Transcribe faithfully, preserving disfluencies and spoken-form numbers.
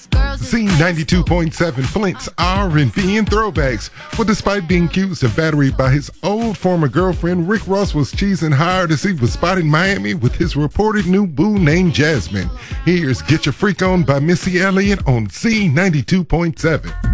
Z ninety-two point seven Flint's R and B and throwbacks. Well, despite being accused of battery by his old former girlfriend, Rick Ross was cheesing hard as he was spotted in Miami with his reported new boo named Jasmine. Here's Get Your Freak On by Missy Elliott on Z ninety-two point seven.